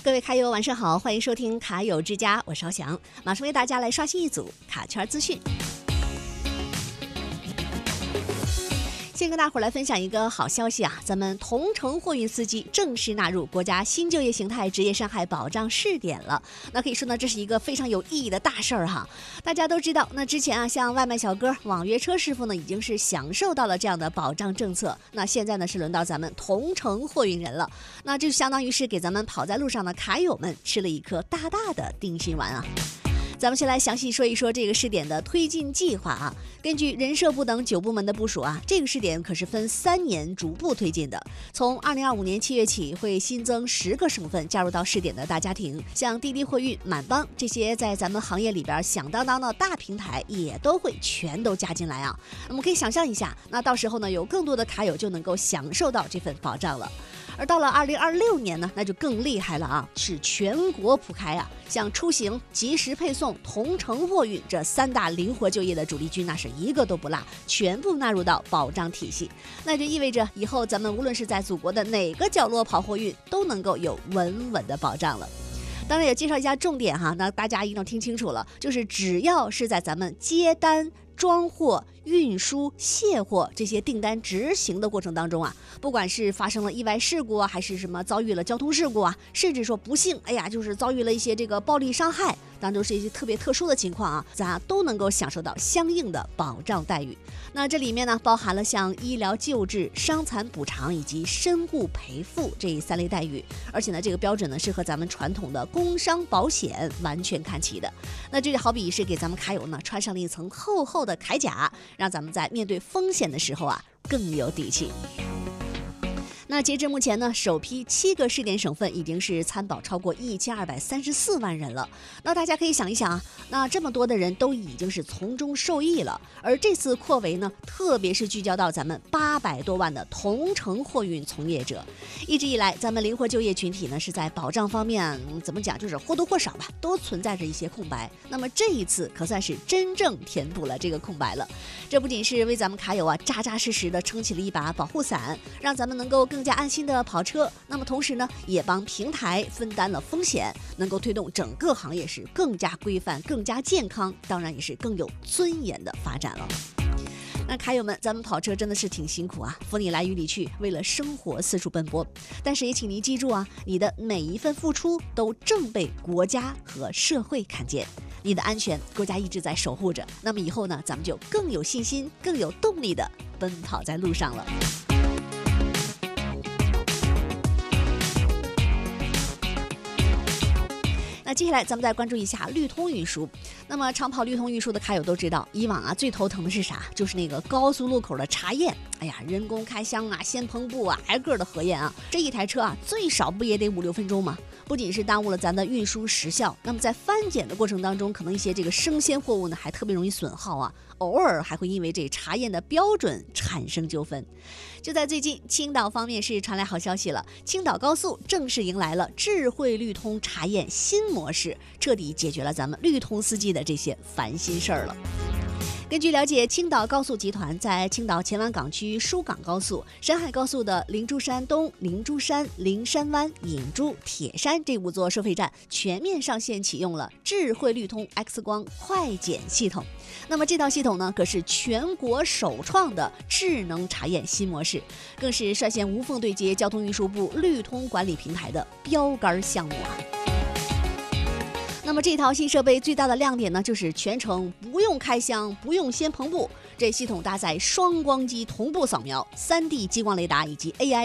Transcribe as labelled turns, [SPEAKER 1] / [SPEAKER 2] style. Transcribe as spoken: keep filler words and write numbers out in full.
[SPEAKER 1] 各位卡友晚上好，欢迎收听卡友之家，我是邵翔，马上为大家来刷新一组卡圈资讯。先跟大伙儿来分享一个好消息啊，咱们同城货运司机正式纳入国家新就业形态职业伤害保障试点了。那可以说呢，这是一个非常有意义的大事儿哈。大家都知道，那之前啊，像外卖小哥、网约车师傅呢，已经是享受到了这样的保障政策。那现在呢，是轮到咱们同城货运人了。那这就相当于是给咱们跑在路上的卡友们吃了一颗大大的定心丸啊。咱们先来详细说一说这个试点的推进计划啊。根据人社部等九部门的部署啊，这个试点可是分三年逐步推进的。从二零二五年七月起，会新增十个省份加入到试点的大家庭，像滴滴货运、满帮这些在咱们行业里边响当当的大平台也都会全都加进来啊。我们可以想象一下，那到时候呢，有更多的卡友就能够享受到这份保障了。而到了二零二六年呢，那就更厉害了啊，是全国铺开啊，像出行、即时配送、同城货运这三大灵活就业的主力军，那是一个都不落，全部纳入到保障体系。那就意味着以后咱们无论是在祖国的哪个角落跑货运，都能够有稳稳的保障了。当然也介绍一下重点哈，那大家一定要听清楚了，就是只要是在咱们接单、装货、运输、卸货这些订单执行的过程当中啊，不管是发生了意外事故啊，还是什么遭遇了交通事故啊，甚至说不幸，哎呀，就是遭遇了一些这个暴力伤害，当然都是一些特别特殊的情况啊，咱都能够享受到相应的保障待遇。那这里面呢，包含了像医疗救治、伤残补偿以及身故赔付这三类待遇，而且呢，这个标准呢是和咱们传统的工伤保险完全看齐的。那这就好比是给咱们卡友呢穿上了一层厚厚的铠甲，让咱们在面对风险的时候啊更有底气。那截至目前呢，首批七个试点省份已经是参保超过一千二百三十四万人了。那大家可以想一想啊，那这么多的人都已经是从中受益了。而这次扩围呢，特别是聚焦到咱们八百多万的同城货运从业者。一直以来，咱们灵活就业群体呢是在保障方面、嗯、怎么讲，就是或多或少吧，都存在着一些空白。那么这一次可算是真正填补了这个空白了。这不仅是为咱们卡友啊扎扎实实的撑起了一把保护伞，让咱们能够更加安心的跑车，那么同时呢，也帮平台分担了风险，能够推动整个行业是更加规范、更加健康，当然也是更有尊严的发展了。那卡友们，咱们跑车真的是挺辛苦啊，风里来雨里去，为了生活四处奔波。但是也请您记住啊，你的每一份付出都正被国家和社会看见，你的安全国家一直在守护着。那么以后呢，咱们就更有信心、更有动力的奔跑在路上了。那接下来咱们再关注一下绿通运输。那么长跑绿通运输的卡友都知道，以往啊最头疼的是啥？就是那个高速路口的查验。哎呀，人工开箱啊，先篷布啊，挨个的核验啊，这一台车啊最少不也得五六分钟吗？不仅是耽误了咱的运输时效，那么在翻检的过程当中，可能一些这个生鲜货物呢还特别容易损耗啊，偶尔还会因为这查验的标准产生纠纷。就在最近，青岛方面是传来好消息了，青岛高速正式迎来了智慧绿通查验新模式，彻底解决了咱们绿通司机的这些烦心事儿了。根据了解，青岛高速集团在青岛前湾港区疏港高速、山海高速的灵珠山东、灵珠山、灵山湾、引珠、铁山这五座收费站全面上线启用了智慧绿通 X 光快检系统。那么这套系统呢，可是全国首创的智能查验新模式，更是率先无缝对接交通运输部绿通管理平台的标杆项目啊。那么这套新设备最大的亮点呢，就是全程不用开箱，不用先篷布，这系统搭载双光机同步扫描、三 D 激光雷达以及 A I